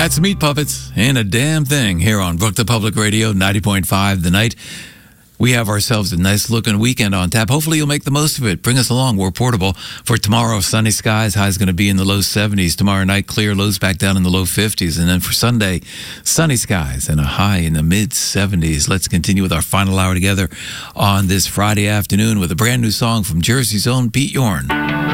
That's Meat Puppets and a damn thing here on Brooklyn Public Radio 90.5 The Night. We have ourselves a nice looking weekend on tap. Hopefully you'll make the most of it. Bring us along. We're portable. For tomorrow, sunny skies. High's going to be in the low 70s. Tomorrow night, clear. Lows back down in the low 50s. And then for Sunday, sunny skies and a high in the mid 70s. Let's continue with our final hour together on this Friday afternoon with a brand new song from Jersey's own Pete Yorn.